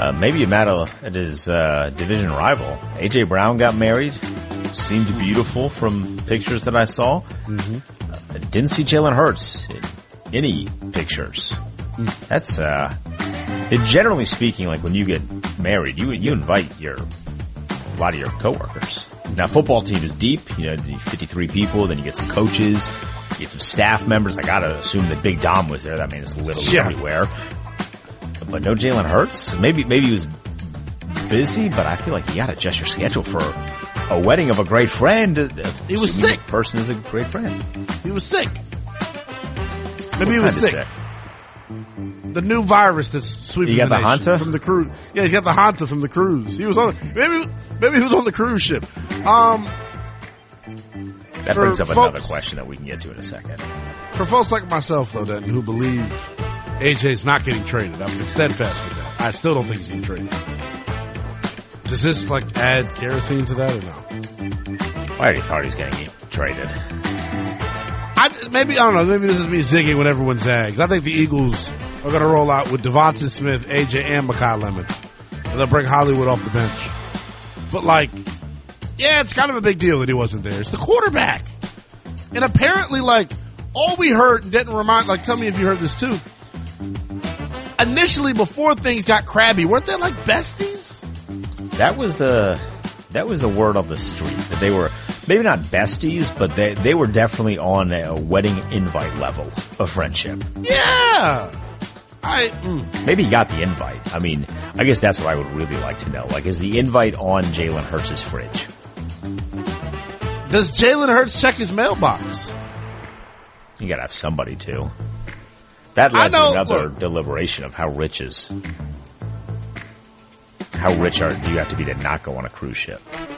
Maybe you met at his division rival. A.J. Brown got married. Seemed beautiful from pictures that I saw. Mm-hmm. Didn't see Jalen Hurts in any pictures. That's generally speaking, like when you get married, you invite a lot of your coworkers. Now, football team is deep. 53 people. Then you get some coaches, you get some staff members. I gotta assume that Big Dom was there. That man is literally everywhere. But no Jalen Hurts. Maybe he was busy, but I feel like you gotta adjust your schedule for a wedding of a great friend. He was sick. The person is a great friend. He was sick. Maybe he was sick. The new virus that's sweeping the nation Hanta from the cruise. Yeah, he's got the Hanta from the cruise. He was on. Maybe he was on the cruise ship. That brings up another question that we can get to in a second. For folks like myself, though, Denton, who believe AJ's not getting traded, I've been steadfast with that. I still don't think he's getting traded. Does this add kerosene to that or no? I already thought he was getting traded. I don't know. Maybe this is me zigging when everyone zags. I think the Eagles are going to roll out with Devonta Smith, AJ, and Mekhi Lemon. And they'll bring Hollywood off the bench. But it's kind of a big deal that he wasn't there. It's the quarterback. And apparently, all we heard, and didn't remind, tell me if you heard this too. Initially, before things got crabby, weren't they besties? That was the word on the street, that they were maybe not besties, but they were definitely on a wedding invite level of friendship. Yeah. Maybe he got the invite. I mean, I guess that's what I would really like to know. Is the invite on Jalen Hurts' fridge? Does Jalen Hurts check his mailbox? You gotta have somebody to. That led to another deliberation of how rich do you have to be to not go on a cruise ship?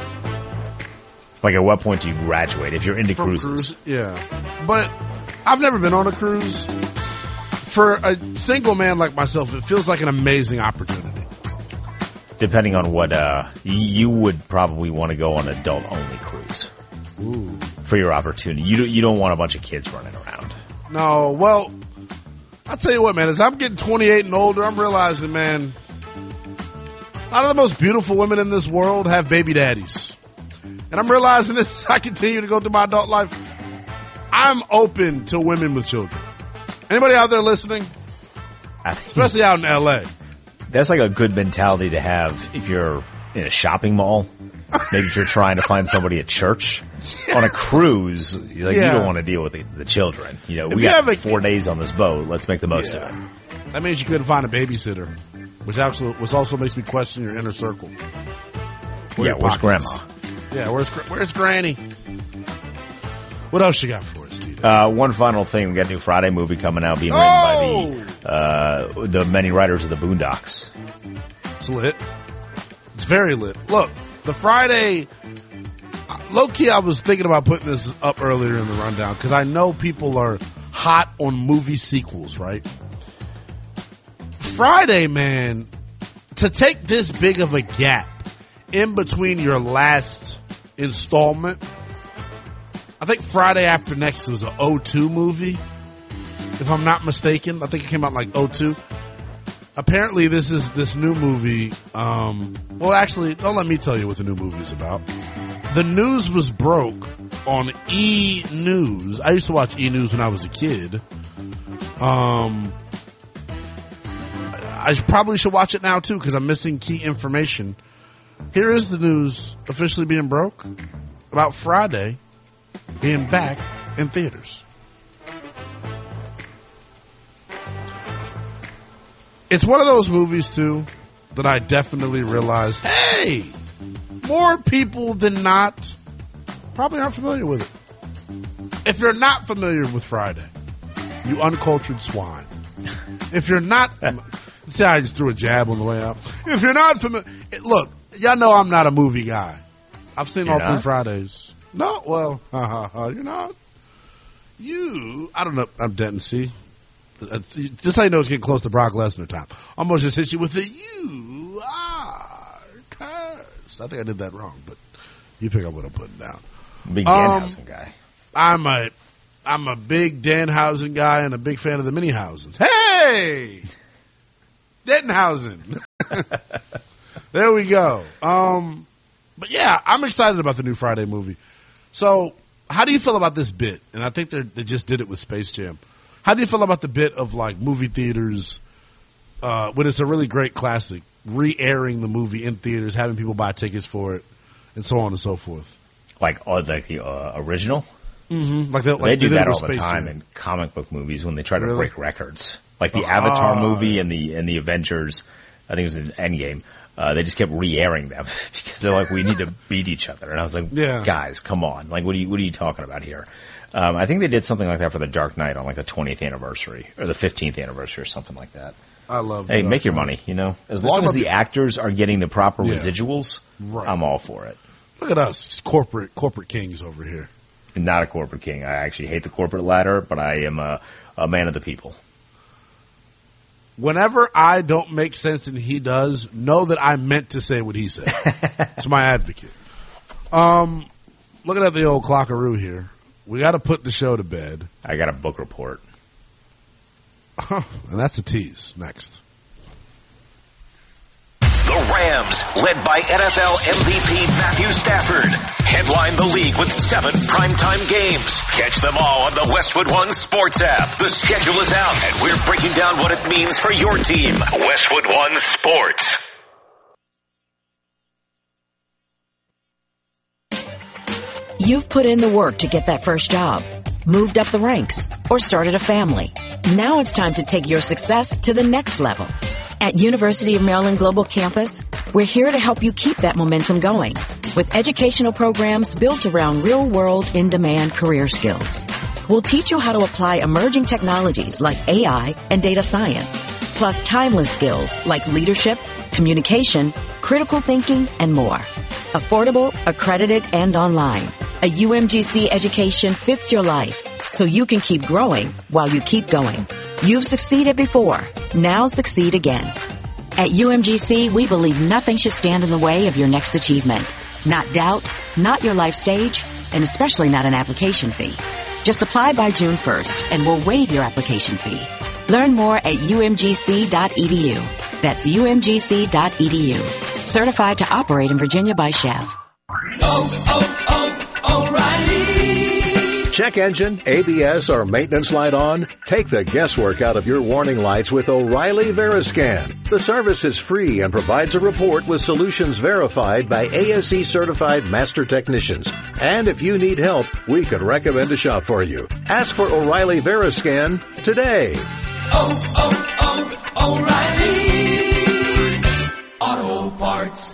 At what point do you graduate if you're into cruises? Yeah. But I've never been on a cruise. For a single man like myself, it feels like an amazing opportunity. Depending on what, you would probably want to go on an adult-only cruise. Ooh. For your opportunity. You don't want a bunch of kids running around. No, well, I'll tell you what, man, as I'm getting 28 and older, I'm realizing, man, a lot of the most beautiful women in this world have baby daddies. And I'm realizing this as I continue to go through my adult life. I'm open to women with children. Anybody out there listening? Especially out in L.A. That's a good mentality to have if you're in a shopping mall. Maybe if you're trying to find somebody at church. On a cruise, you don't want to deal with the children. We got 4 days on this boat. Let's make the most of it. That means you couldn't find a babysitter, which also makes me question your inner circle. Where's Grandma? Yeah, where's Granny? What else you got for us, Steve? One final thing. We got a new Friday movie coming out being written by the many writers of the Boondocks. It's lit. It's very lit. Look, the Friday... Low-key, I was thinking about putting this up earlier in the rundown because I know people are hot on movie sequels, right? Friday, man, to take this big of a gap in between your last installment... I think Friday After Next was an 02 movie, if I'm not mistaken. I think it came out 02. Apparently, this new movie. Well, actually, don't let me tell you what the new movie is about. The news was broke on E! News. I used to watch E! News when I was a kid. I probably should watch it now too because I'm missing key information. Here is the news officially being broke about Friday being back in theaters. It's one of those movies, too, that I definitely realize, hey, more people than not probably aren't familiar with it. If you're not familiar with Friday, you uncultured swine. If you're not, see, I just threw a jab on the way out. If you're not familiar, look, y'all know I'm not a movie guy. I've seen all 3 Fridays. No, well, you're not. I don't know. I'm Denton, see? Just so you know it's getting close to Brock Lesnar time. I'm going to just hit you with the you are cursed. I think I did that wrong, but you pick up what I'm putting down. Big Danhausen guy. I'm a big Danhausen guy and a big fan of the Mini Housens. Hey! Dentonhausen. There we go. But yeah, I'm excited about the new Friday movie. So, how do you feel about this bit? And I think they just did it with Space Jam. How do you feel about the bit of like movie theaters, when it's a really great classic, re-airing the movie in theaters, having people buy tickets for it, and so on and so forth? Like the original? Mm-hmm. They do that all the Space time Jam. in comic book movies when they try to Really? break records. Like the Avatar movie and the Avengers, I think it was in Endgame. They just kept re-airing them because they're like, we need to beat each other. And I was like, guys, come on. Like, what are you talking about here? I think they did something like that for The Dark Knight on like the 20th anniversary or the 15th anniversary or something like that. I love Hey, make your money, you know? As long as the actors are getting the proper residuals, Right. I'm all for it. Look at us, just corporate kings over here. Not a corporate king. I actually hate the corporate ladder, but I am a man of the people. Whenever I don't make sense and he does, know that I meant to say what he said. It's my advocate. Looking at the old clockaroo here, we got to put the show to bed. I got a book report. And that's a tease. Next. The Rams, led by NFL MVP Matthew Stafford, headline the league with 7 primetime games. Catch them all on the Westwood One Sports app. The schedule is out, and we're breaking down what it means for your team. Westwood One Sports. You've put in the work to get that first job, moved up the ranks, or started a family. Now it's time to take your success to the next level. At University of Maryland Global Campus, we're here to help you keep that momentum going with educational programs built around real-world, in-demand career skills. We'll teach you how to apply emerging technologies like AI and data science, plus timeless skills like leadership, communication, critical thinking, and more. Affordable, accredited, and online. A UMGC education fits your life so you can keep growing while you keep going. You've succeeded before. Now succeed again. At UMGC, we believe nothing should stand in the way of your next achievement. Not doubt, not your life stage, and especially not an application fee. Just apply by June 1st and we'll waive your application fee. Learn more at umgc.edu. That's umgc.edu. Certified to operate in Virginia by Chev. O'Reilly. Check engine, ABS, or maintenance light on? Take the guesswork out of your warning lights with O'Reilly Veriscan. The service is free and provides a report with solutions verified by ASE certified master technicians. And if you need help, we could recommend a shop for you. Ask for O'Reilly Veriscan today. O'Reilly Auto Parts.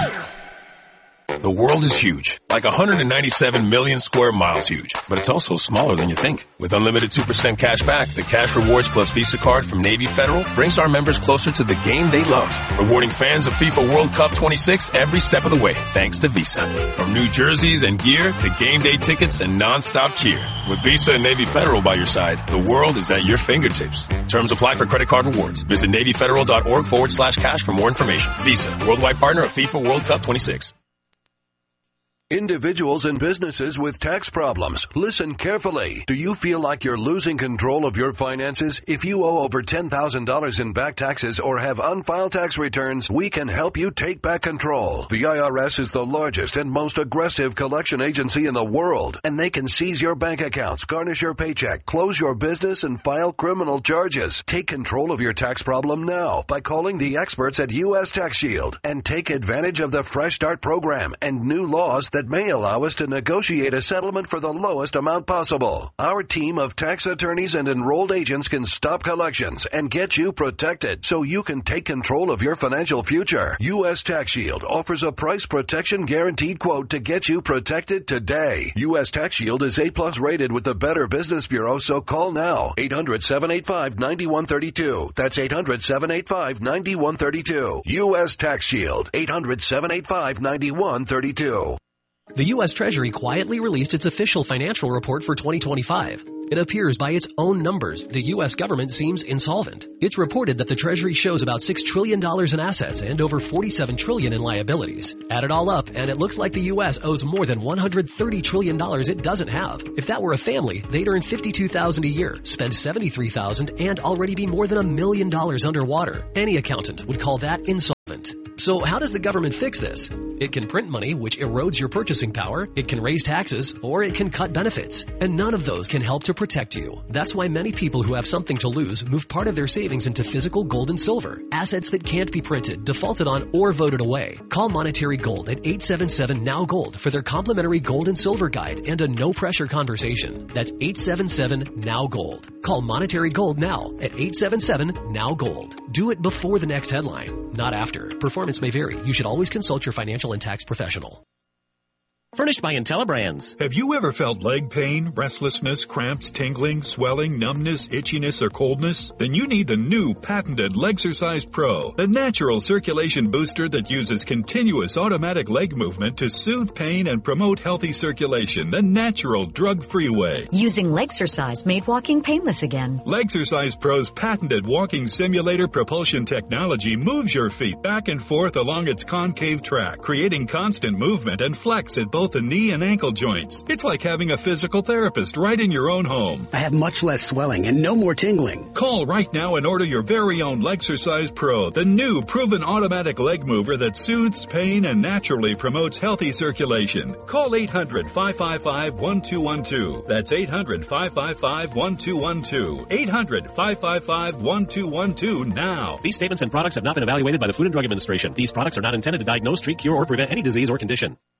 The world is huge, like 197 million square miles huge, but it's also smaller than you think. With unlimited 2% cash back, the Cash Rewards Plus Visa card from Navy Federal brings our members closer to the game they love, rewarding fans of FIFA World Cup 26 every step of the way, thanks to Visa. From new jerseys and gear to game day tickets and non-stop cheer. With Visa and Navy Federal by your side, the world is at your fingertips. Terms apply for credit card rewards. Visit NavyFederal.org/cash for more information. Visa, worldwide partner of FIFA World Cup 26. Individuals and businesses with tax problems, listen carefully. Do you feel like you're losing control of your finances? If you owe over $10,000 in back taxes or have unfiled tax returns, we can help you take back control. The IRS is the largest and most aggressive collection agency in the world, and they can seize your bank accounts, garnish your paycheck, close your business, and file criminal charges. Take control of your tax problem now by calling the experts at U.S. Tax Shield and take advantage of the Fresh Start program and new laws that may allow us to negotiate a settlement for the lowest amount possible. Our team of tax attorneys and enrolled agents can stop collections and get you protected so you can take control of your financial future. U.S. Tax Shield offers a price protection guaranteed quote to get you protected today. U.S. Tax Shield is A+ rated with the Better Business Bureau, so call now. 800-785-9132. That's 800-785-9132. U.S. Tax Shield. 800-785-9132. The U.S. Treasury quietly released its official financial report for 2025. It appears by its own numbers, the U.S. government seems insolvent. It's reported that the Treasury shows about $6 trillion in assets and over $47 trillion in liabilities. Add it all up, and it looks like the U.S. owes more than $130 trillion it doesn't have. If that were a family, they'd earn $52,000 a year, spend $73,000, and already be more than $1 million underwater. Any accountant would call that insolvent. So how does the government fix this? It can print money, which erodes your purchasing power, it can raise taxes, or it can cut benefits. And none of those can help to protect you. That's why many people who have something to lose move part of their savings into physical gold and silver, assets that can't be printed, defaulted on, or voted away. Call Monetary Gold at 877-NOW-GOLD for their complimentary gold and silver guide and a no-pressure conversation. That's 877-NOW-GOLD. Call Monetary Gold now at 877-NOW-GOLD. Do it before the next headline, not after. Performance may vary. You should always consult your financial and tax professional. Furnished by IntelliBrands. Have you ever felt leg pain, restlessness, cramps, tingling, swelling, numbness, itchiness, or coldness? Then you need the new patented Legsercise Pro, the natural circulation booster that uses continuous automatic leg movement to soothe pain and promote healthy circulation the natural, drug-free way. Using Legsercise made walking painless again. Legsercise Pro's patented walking simulator propulsion technology moves your feet back and forth along its concave track, creating constant movement and flex at both the knee and ankle joints. It's like having a physical therapist right in your own home. I have much less swelling and no more tingling. Call right now and order your very own Legsercise Pro, the new proven automatic leg mover that soothes pain and naturally promotes healthy circulation. Call 800-555-1212. That's 800-555-1212. 800-555-1212 now. These statements and products have not been evaluated by the Food and Drug Administration. These products are not intended to diagnose, treat, cure, or prevent any disease or condition.